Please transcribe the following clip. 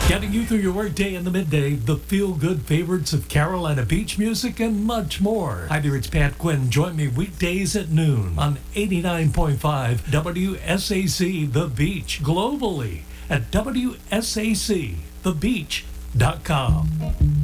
Getting you through your workday in the midday, the feel-good favorites of Carolina beach music, and much more. Hi there, it's Pat Quinn. Join me weekdays at noon on 89.5 WSAC The Beach, globally at WSACThebeach.com.